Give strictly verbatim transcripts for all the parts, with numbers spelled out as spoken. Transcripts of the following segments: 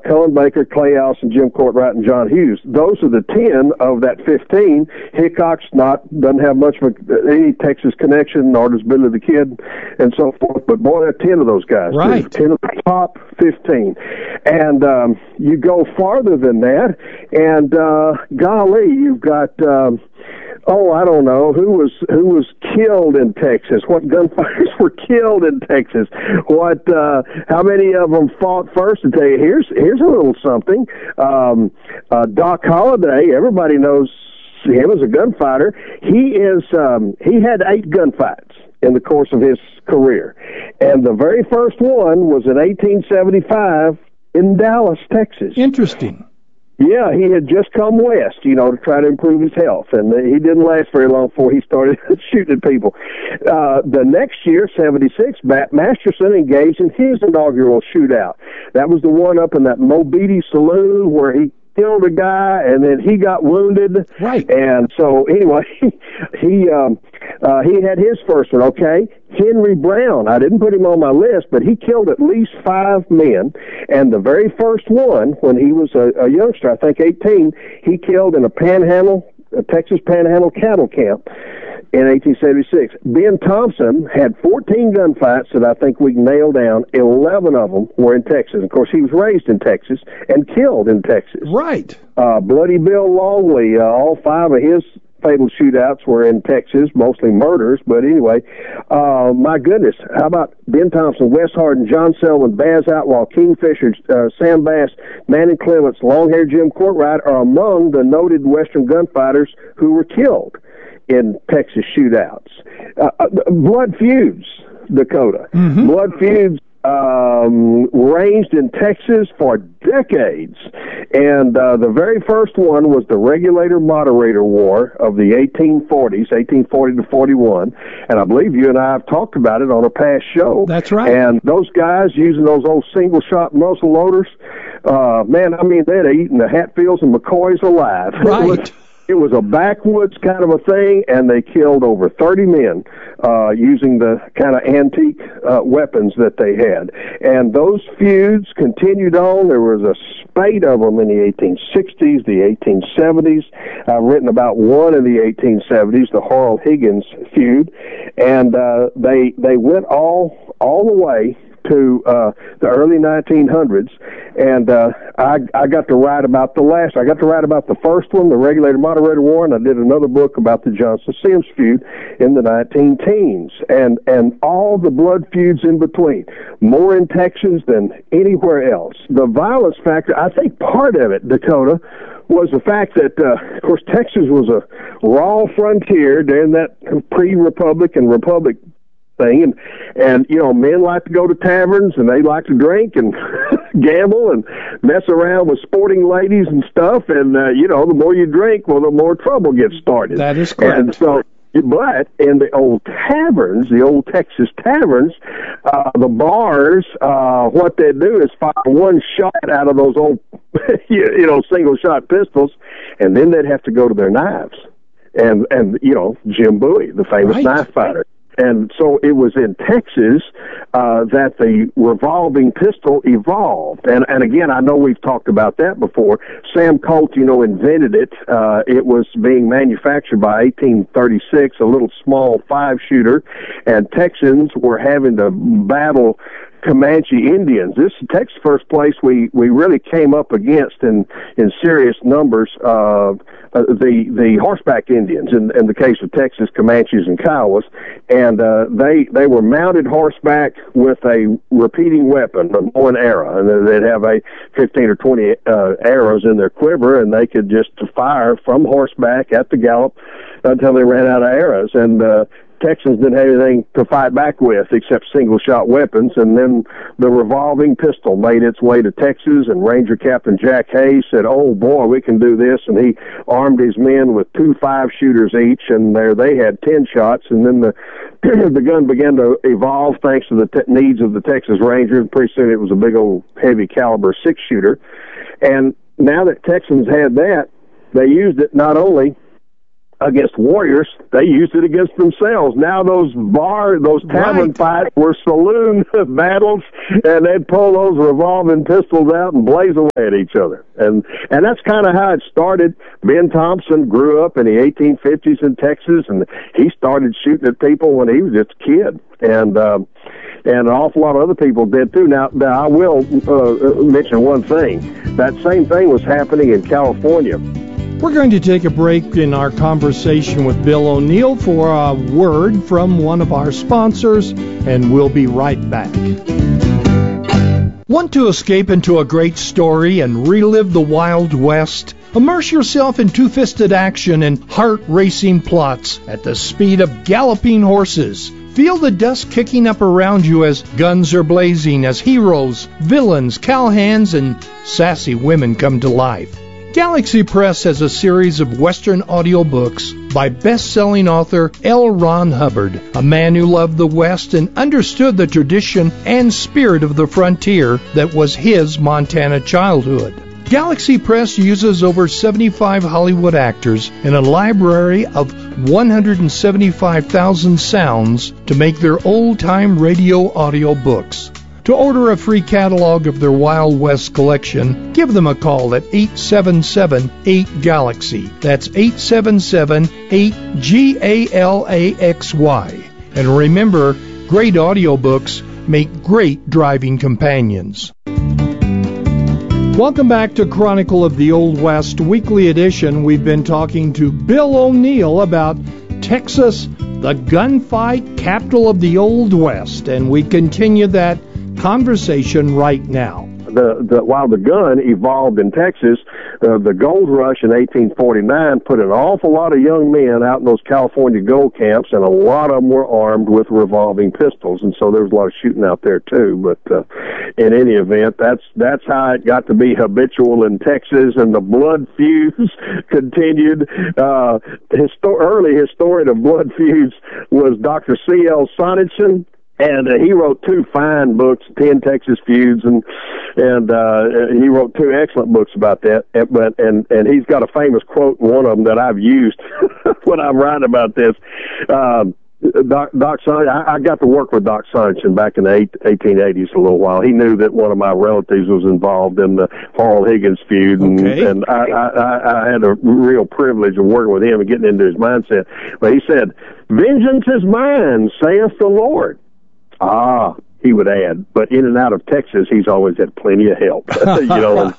Cullen Baker, Clay Allison, Jim Courtwright, and John Hughes. Those are the ten of that fifteen. Hickok's not, doesn't have much of a, any Texas connection, nor does Billy the Kid, and so forth. But boy, there are ten of those guys. Right. ten of the top fifteen. And um, you go farther than that, and uh, golly, you've got... Um, Oh, I don't know who was who was killed in Texas. What gunfighters were killed in Texas? What? Uh, how many of them fought first? And tell you, here's here's a little something. Um, uh, Doc Holliday. Everybody knows him as a gunfighter. He is. Um, he had eight gunfights in the course of his career, and the very first one was in eighteen seventy-five in Dallas, Texas. Interesting. Yeah, he had just come west, you know, to try to improve his health, and he didn't last very long before he started shooting at people. Uh, the next year, seventy-six, Bat Masterson engaged in his inaugural shootout. That was the one up in that Mobetti Saloon where he killed a guy, and then he got wounded. Right. And so, anyway, he um, uh, he had his first one, okay? Henry Brown, I didn't put him on my list, but he killed at least five men. And the very first one, when he was a, a youngster, I think eighteen, he killed in a panhandle, a Texas panhandle cattle camp in eighteen seventy-six. Ben Thompson had fourteen gunfights that I think we can nail down. eleven of them were in Texas. Of course, he was raised in Texas and killed in Texas. Right. Uh, Bloody Bill Longley, uh, all five of his fatal shootouts were in Texas, mostly murders, but anyway, uh, my goodness, how about Ben Thompson, Wes Hardin, John Selwyn, Baz Outlaw, Kingfisher, uh, Sam Bass, Manning Clements, Long-haired Jim Courtwright are among the noted Western gunfighters who were killed in Texas shootouts. Uh, blood feuds, Dakota. Mm-hmm. Blood feuds um, ranged in Texas for decades. And uh, the very first one was the Regulator-Moderator War of the eighteen forties, eighteen forty to forty-one. And I believe you and I have talked about it on a past show. That's right. And those guys using those old single-shot muzzle loaders, uh, man, I mean, they'd eaten the Hatfields and McCoys alive. Right. It was a backwoods kind of a thing, and they killed over thirty men uh, using the kind of antique uh, weapons that they had. And those feuds continued on. There was a spate of them in the eighteen sixties, the eighteen seventies. I've written about one in the eighteen seventies, the Harold Higgins feud, and uh, they they went all all the way to uh, the early nineteen hundreds, and uh, I, I got to write about the last. I got to write about the first one, the Regulator-Moderator War, and I did another book about the Johnson-Sims feud in the nineteen teens, and, and all the blood feuds in between, more in Texas than anywhere else. The violence factor, I think part of it, Dakota, was the fact that, uh, of course, Texas was a raw frontier during that pre-Republic and Republic thing, and and you know, men like to go to taverns and they like to drink and gamble and mess around with sporting ladies and stuff, and uh, you know, the more you drink, well, the more trouble gets started. That is correct. And so, but in the old taverns, the old Texas taverns, uh, the bars, uh, what they do is fire one shot out of those old, you know, single shot pistols, and then they'd have to go to their knives, and and you know, Jim Bowie, the famous Right. knife fighter. And so it was in Texas uh, that the revolving pistol evolved. And, and again, I know we've talked about that before. Sam Colt, you know, invented it. Uh, it was being manufactured by eighteen thirty-six, a little small five-shooter, and Texans were having to battle Comanche Indians. This is Texas' first place we, we really came up against in, in serious numbers uh, uh, the the horseback Indians, in, in the case of Texas, Comanches and Kiowas. And uh, they they were mounted horseback with a repeating weapon, a bow and arrow. And they'd have a fifteen or twenty uh, arrows in their quiver, and they could just fire from horseback at the gallop until they ran out of arrows. And uh, Texans didn't have anything to fight back with except single-shot weapons, and then the revolving pistol made its way to Texas, and Ranger Captain Jack Hayes said, oh, boy, we can do this, and he armed his men with two five-shooters each, and there they had ten shots, and then the the gun began to evolve thanks to the te- needs of the Texas Ranger, and pretty soon it was a big old heavy-caliber six-shooter. And now that Texans had that, they used it not only against warriors, they used it against themselves. Now those bar, those tavern right. fights were saloon battles, and they'd pull those revolving pistols out and blaze away at each other. And and that's kind of how it started. Ben Thompson grew up in the eighteen fifties in Texas, and he started shooting at people when he was just a kid. And um, and an awful lot of other people did too. Now, now I will uh, mention one thing. That same thing was happening in California. We're going to take a break in our conversation with Bill O'Neil for a word from one of our sponsors, and we'll be right back. Want to escape into a great story and relive the Wild West? Immerse yourself in two-fisted action and heart-racing plots at the speed of galloping horses. Feel the dust kicking up around you as guns are blazing, as heroes, villains, cowhands, and sassy women come to life. Galaxy Press has a series of Western audiobooks by best-selling author L. Ron Hubbard, a man who loved the West and understood the tradition and spirit of the frontier that was his Montana childhood. Galaxy Press uses over seventy-five Hollywood actors and a library of one hundred seventy-five thousand sounds to make their old-time radio audio books. To order a free catalog of their Wild West collection, give them a call at eight seven seven, eight, Galaxy. That's eight seven seven, eight, G A L A X Y. And remember, great audiobooks make great driving companions. Welcome back to Chronicle of the Old West Weekly Edition. We've been talking to Bill O'Neil about Texas, the gunfight capital of the Old West, and we continue that conversation right now. The, the, while the gun evolved in Texas, uh, the gold rush in eighteen forty-nine put an awful lot of young men out in those California gold camps, and a lot of them were armed with revolving pistols, and so there was a lot of shooting out there too. But uh, in any event, that's that's how it got to be habitual in Texas, and the blood feuds continued. Uh, histor- early historian of blood feuds was Doctor C L Sonnichsen. And uh, he wrote two fine books, Ten Texas Feuds, and and uh, he wrote two excellent books about that. And, but and and he's got a famous quote in one of them that I've used when I'm writing about this. Um, Doc, Doc Son, I, I got to work with Doc Sonnichsen back in the eight, eighteen eighties a little while. He knew that one of my relatives was involved in the Paul Higgins feud, and, okay. and I, I, I had a real privilege of working with him and getting into his mindset. But he said, "Vengeance is mine, saith the Lord." Ah, he would add, but in and out of Texas, he's always had plenty of help. you know.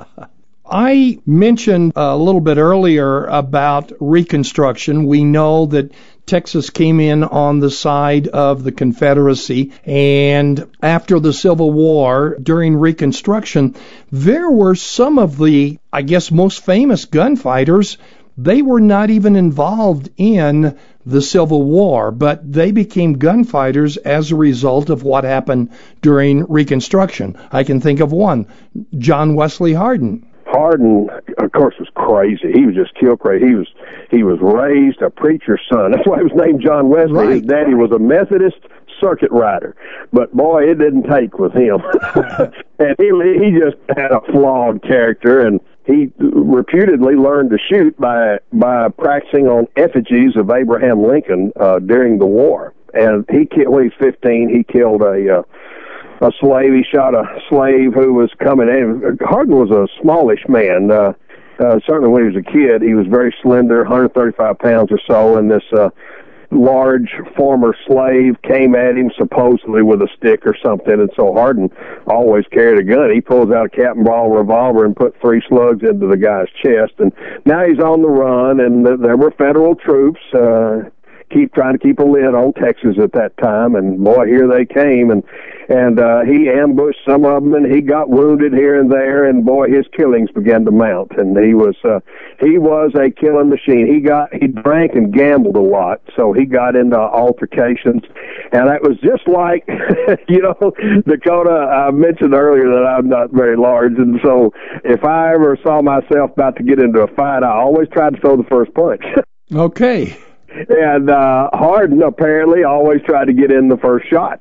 I mentioned a little bit earlier about Reconstruction. We know that Texas came in on the side of the Confederacy, and after the Civil War, during Reconstruction, there were some of the, I guess, most famous gunfighters. They were not even involved in the Civil War, but they became gunfighters as a result of what happened during Reconstruction. I can think of one, John Wesley Hardin. Hardin, of course, was crazy. He was just kill crazy. He was he was raised a preacher's son. That's why he was named John Wesley. Right. His daddy was a Methodist circuit rider, but boy, it didn't take with him. And he he just had a flawed character, and he reputedly learned to shoot by by practicing on effigies of Abraham Lincoln uh, during the war. And he killed, when he was fifteen, he killed a uh, a slave. He shot a slave who was coming in. Hardin was a smallish man. Uh, uh, certainly when he was a kid, he was very slender, one hundred thirty-five pounds or so, and this uh, large former slave came at him supposedly with a stick or something, and so Hardin always carried a gun. He pulls out a Captain Ball revolver and put three slugs into the guy's chest, and now he's on the run, and th- there were federal troops uh, keep trying to keep a lid on Texas at that time, and boy, here they came, and and uh, he ambushed some of them, and he got wounded here and there, and boy, his killings began to mount, and he was uh, he was a killing machine. He got he drank and gambled a lot, so he got into altercations, and that was just like, you know, Dakota, I mentioned earlier that I'm not very large, and so if I ever saw myself about to get into a fight, I always tried to throw the first punch. Okay. And uh, Hardin apparently always tried to get in the first shot.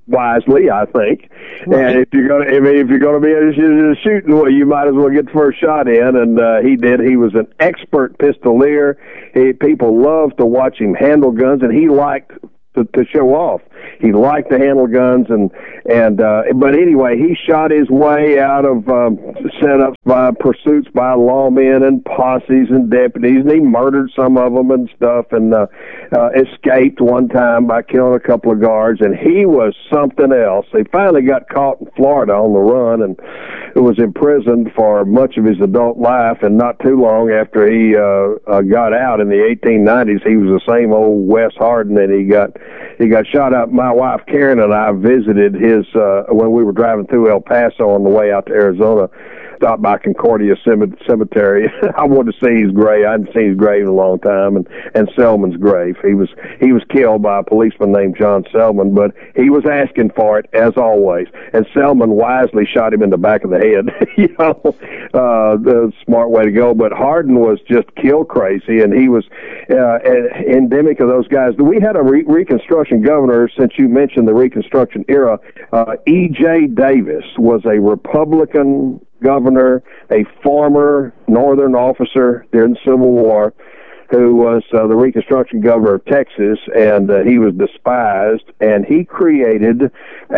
wisely, I think. Right. And if you're gonna, I mean, if you're gonna be in a shooting, well, you might as well get the first shot in. And uh, he did. He was an expert pistolier. He, people loved to watch him handle guns, and he liked to, to show off. He liked to handle guns, and and uh, but anyway, he shot his way out of um, setups by pursuits by lawmen and posses and deputies, and he murdered some of them and stuff, and uh, uh, escaped one time by killing a couple of guards. And he was something else. He finally got caught in Florida on the run, and was imprisoned for much of his adult life. And not too long after he uh, uh, got out in the eighteen nineties, he was the same old Wes Hardin, and he got he got shot up. My wife Karen and I visited his uh, when we were driving through El Paso on the way out to Arizona. Stopped by Concordia Cemetery. I wanted to see his grave. I hadn't seen his grave in a long time, and and Selman's grave. He was he was killed by a policeman named John Selman, but he was asking for it as always. And Selman wisely shot him in the back of the head. you know, uh, the smart way to go. But Hardin was just kill crazy, and he was uh, endemic of those guys. We had a re- Reconstruction governor, since you mentioned the Reconstruction era. Uh, E J Davis was a Republican governor, a former Northern officer during the Civil War, who was uh, the Reconstruction governor of Texas, and uh, he was despised, and he created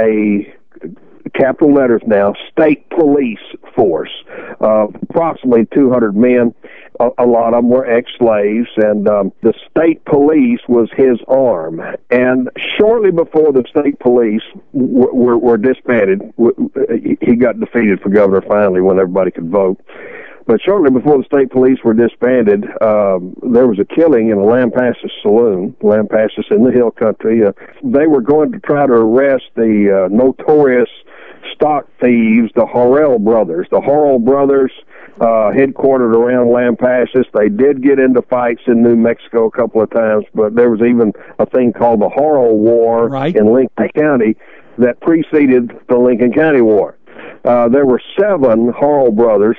a, capital letters now, state police force, uh, approximately two hundred men. A, a lot of them were ex-slaves, and um, the state police was his arm. And shortly before the state police w- were, were disbanded, w- he got defeated for governor finally when everybody could vote. But shortly before the state police were disbanded, um, there was a killing in a Lampasas saloon, Lampasas in the hill country. Uh, they were going to try to arrest the uh, notorious stock thieves, the Horrell brothers. The Horrell brothers, uh, headquartered around Lampasas. They did get into fights in New Mexico a couple of times, but there was even a thing called the Horrell War right. in Lincoln County that preceded the Lincoln County War. Uh, there were seven Horrell brothers.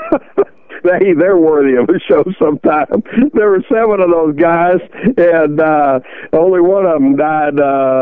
They, they're worthy of a show sometime. There were seven of those guys, and uh, only one of them died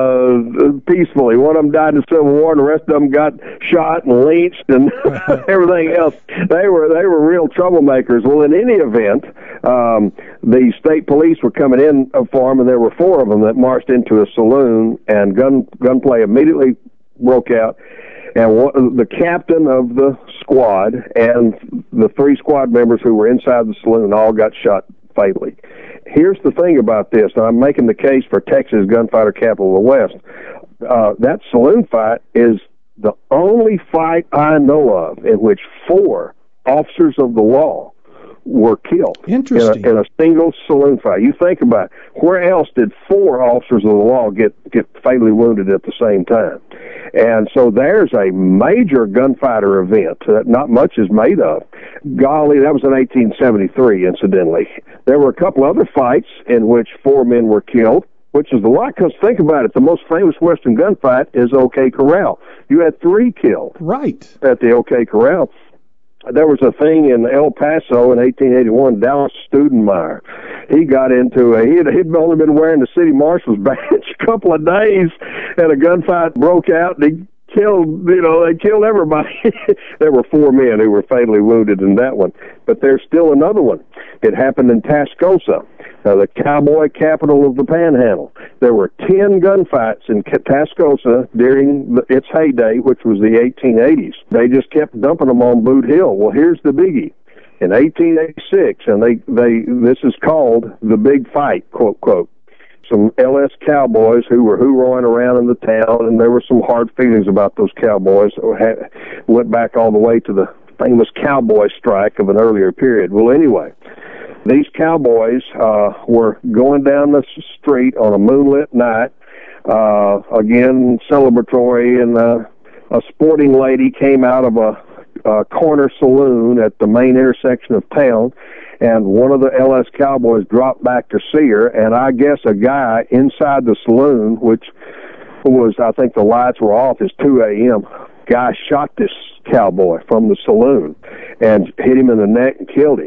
uh, peacefully. One of them died in the Civil War, and the rest of them got shot and lynched and everything else. They were they were real troublemakers. Well, in any event, um, the state police were coming in for them, and there were four of them that marched into a saloon, and gun gunplay immediately broke out. And one, the captain of the squad and the three squad members who were inside the saloon all got shot fatally. Here's the thing about this, and I'm making the case for Texas, gunfighter capital of the West. Uh, that saloon fight is the only fight I know of in which four officers of the law were killed. Interesting. In a, in a single saloon fight. You think about it. Where else did four officers of the law get, get fatally wounded at the same time? And so there's a major gunfighter event that not much is made of. Golly, that was in eighteen seventy-three, incidentally. There were a couple other fights in which four men were killed, which is a lot, because think about it, the most famous Western gunfight is OK Corral. You had three killed. Right. At the OK Corral. There was a thing in El Paso in eighteen eighty-one, Dallas Studenmeyer. He got into a, he'd, he'd only been wearing the city marshal's badge a couple of days, and a gunfight broke out, and he killed, you know, they killed everybody. There were four men who were fatally wounded in that one. But there's still another one. It happened in Tascosa, uh, the cowboy capital of the Panhandle. There were ten gunfights in Tascosa during the, its heyday, which was the eighteen eighties. They just kept dumping them on Boot Hill. Well, here's the biggie. In eighteen eighty-six, and they, they this is called the Big Fight, quote, quote. Some L S cowboys who were hoorahing around in the town, and there were some hard feelings about those cowboys. Had, went back all the way to the famous cowboy strike of an earlier period. Well, anyway, these cowboys uh, were going down the street on a moonlit night, uh, again, celebratory, and uh, a sporting lady came out of a, a corner saloon at the main intersection of town, and one of the L S cowboys dropped back to see her, and I guess a guy inside the saloon, which was, I think the lights were off, it's two a.m., guy shot this cowboy from the saloon and hit him in the neck and killed him.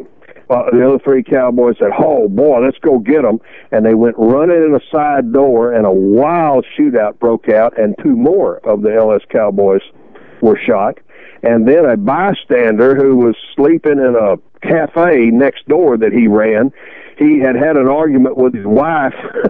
uh, the other three cowboys said, "Oh boy, let's go get them!" And they went running in a side door, and a wild shootout broke out, and two more of the L S Cowboys were shot. And then a bystander who was sleeping in a cafe next door that he ran, he had had an argument with his wife,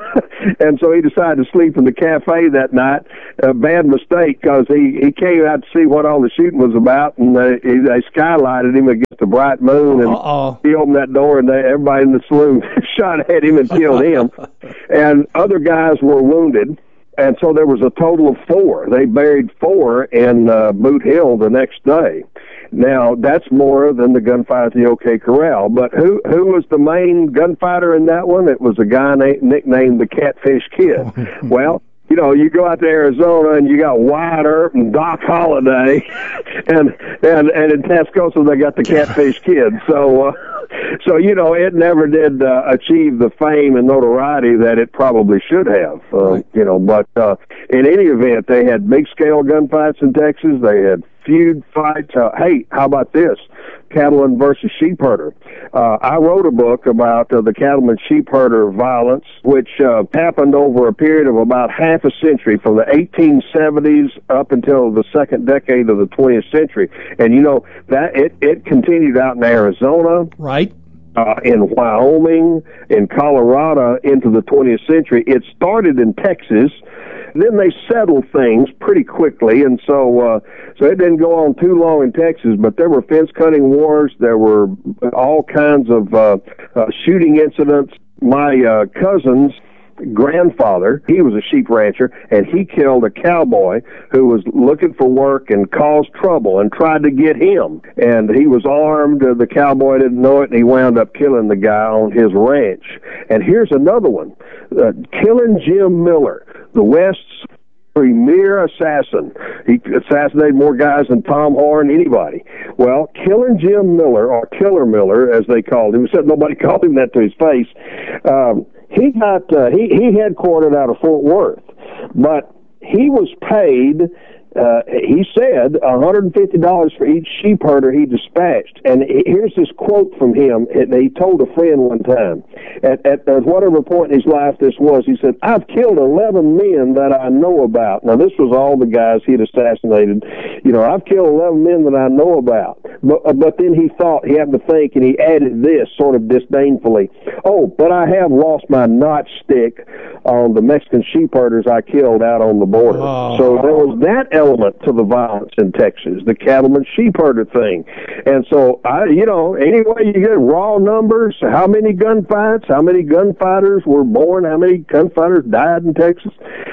and so he decided to sleep in the cafe that night. A bad mistake, because he, he came out to see what all the shooting was about, and they, they skylighted him against the bright moon, and Uh-oh. he opened that door, and they, everybody in the saloon shot at him and killed him. And other guys were wounded. And so there was a total of four. They buried four in uh, Boot Hill the next day. Now, that's more than the gunfight at the OK Corral. But who who was the main gunfighter in that one? It was a guy named, nicknamed the Catfish Kid. Well, you know, you go out to Arizona and you got Wyatt Earp and Doc Holliday, and and and in Tascosa they got the Catfish Kid. So, uh, so you know, it never did uh, achieve the fame and notoriety that it probably should have. Uh, right. You know, but uh, in any event, they had big scale gunfights in Texas. They had feud fights. Uh, hey, how about this? Cattleman versus sheep herder. Uh, I wrote a book about uh, the cattleman sheep herder violence, which uh, happened over a period of about half a century, from the eighteen seventies up until the second decade of the twentieth century. And you know that it it continued out in Arizona, right? Uh, in Wyoming, in Colorado, into the twentieth century. It started in Texas. Then they settled things pretty quickly, and so uh, so it didn't go on too long in Texas. But there were fence cutting wars. There were all kinds of uh, uh, shooting incidents. My uh, cousin's grandfather, he was a sheep rancher, and he killed a cowboy who was looking for work and caused trouble and tried to get him. And he was armed. Uh, the cowboy didn't know it, and he wound up killing the guy on his ranch. And here's another one, uh, killing Jim Miller, the West's premier assassin. He assassinated more guys than Tom Horn, anybody. Well, killing Jim Miller, or Killer Miller, as they called him, except nobody called him that to his face, um, he got, uh, he, he headquartered out of Fort Worth, but he was paid, uh, he said, one hundred fifty dollars for each sheep herder he dispatched. And here's this quote from him. He told a friend one time, at, at, at whatever point in his life this was, he said, "I've killed eleven men that I know about." Now, this was all the guys he'd assassinated. You know, "I've killed eleven men that I know about." But, but then he thought, he happened to think, and he added this sort of disdainfully, "Oh, but I have lost my notchstick on the Mexican sheep herders I killed out on the border." Oh. So there was that element to the violence in Texas, the cattleman sheep herder thing. And so, I, you know, anyway, you get raw numbers, how many gunfights, how many gunfighters were born, how many gunfighters died in Texas,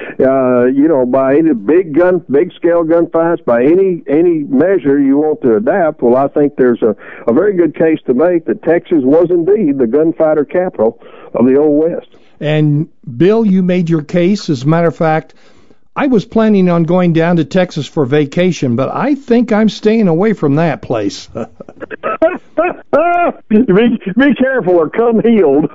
uh, you know, by any big gun, big scale gunfights, by any, any measure you want to adapt. Well, I think there's a, a very good case to make that Texas was indeed the gunfighter capital of the Old West. And Bill, you made your case. As a matter of fact, I was planning on going down to Texas for vacation, but I think I'm staying away from that place. be, be careful or come healed.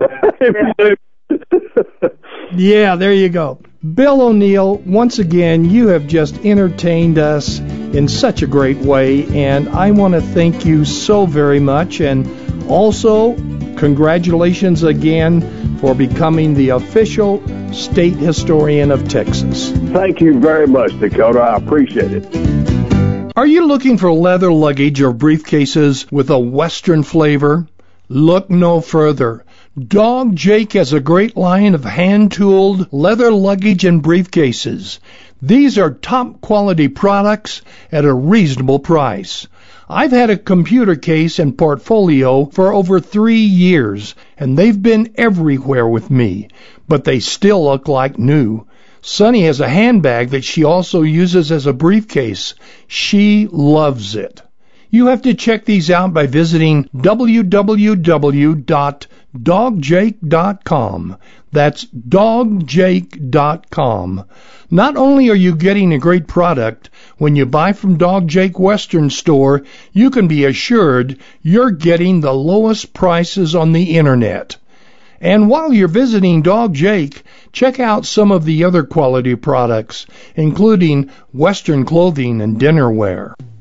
Yeah, there you go. Bill O'Neil, once again, you have just entertained us in such a great way, and I want to thank you so very much. And also, congratulations again for becoming the official state historian of Texas. Thank you very much, Dakota. I appreciate it. Are you looking for leather luggage or briefcases with a Western flavor? Look no further. Dog Jake has a great line of hand-tooled leather luggage and briefcases. These are top-quality products at a reasonable price. I've had a computer case and portfolio for over three years, and they've been everywhere with me, but they still look like new. Sunny has a handbag that she also uses as a briefcase. She loves it. You have to check these out by visiting w w w dot dog jake dot com. That's dog jake dot com. Not only are you getting a great product, when you buy from Dog Jake Western Store, you can be assured you're getting the lowest prices on the Internet. And while you're visiting Dog Jake, check out some of the other quality products, including Western clothing and dinnerware.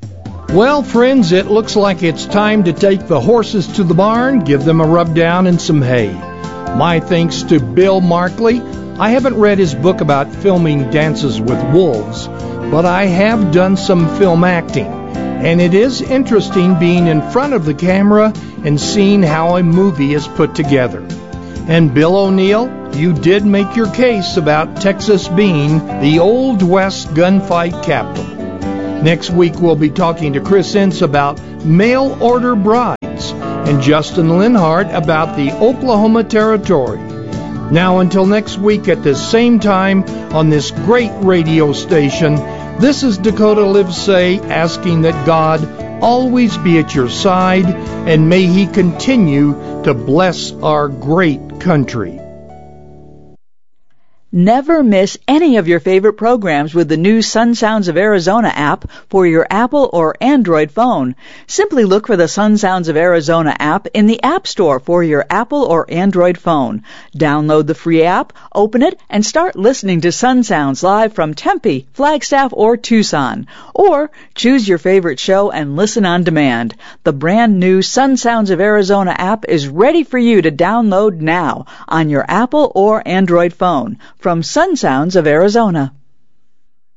Well, friends, it looks like it's time to take the horses to the barn, give them a rub down and some hay. My thanks to Bill Markley. I haven't read his book about filming Dances with Wolves, but I have done some film acting, and it is interesting being in front of the camera and seeing how a movie is put together. And Bill O'Neill, you did make your case about Texas being the Old West gunfight capital. Next week we'll be talking to Chris Ince about mail order brides and Justin Linhart about the Oklahoma Territory. Now until next week at the same time on this great radio station, this is Dakota Livesay asking that God always be at your side and may He continue to bless our great country. Never miss any of your favorite programs with the new Sun Sounds of Arizona app for your Apple or Android phone. Simply look for the Sun Sounds of Arizona app in the App Store for your Apple or Android phone. Download the free app, open it, and start listening to Sun Sounds live from Tempe, Flagstaff, or Tucson. Or choose your favorite show and listen on demand. The brand new Sun Sounds of Arizona app is ready for you to download now on your Apple or Android phone. From Sun Sounds of Arizona.